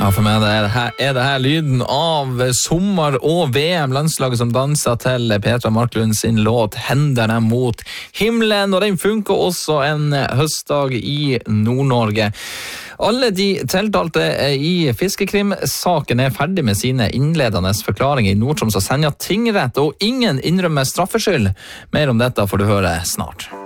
Ja, for meg er det her lyden av sommer- og VM-landslaget som danser til Petra Marklund sin låt «Hendene mot himmelen», og den funker også en høstdag i Nord-Norge. Alle de tiltalte i Fiskekrim-saken er ferdig med sine innledende forklaringer i Nord-Troms og Senja tingrett, og ingen innrømmer straffskyld. Mer om dette får du høre snart.